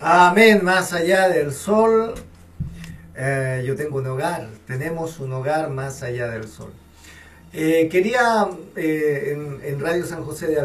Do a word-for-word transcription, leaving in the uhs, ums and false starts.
Amén, más allá del sol. Eh, yo tengo un hogar, tenemos un hogar más allá del sol. Eh, quería eh, en, en Radio San José de